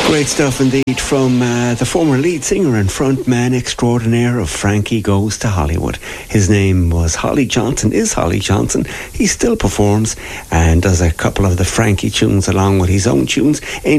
Great stuff indeed from the former lead singer and frontman extraordinaire of Frankie Goes to Hollywood. His name was Holly Johnson, is Holly Johnson. He still performs and does a couple of the Frankie tunes along with his own tunes.